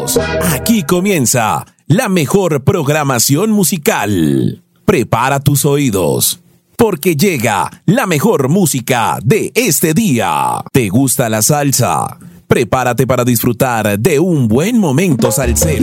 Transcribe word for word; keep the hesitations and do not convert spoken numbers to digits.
oídos. Aquí comienza la mejor programación musical. Prepara tus oídos, porque llega la mejor música de este día. ¿Te gusta la salsa? Prepárate para disfrutar de un buen momento salsero.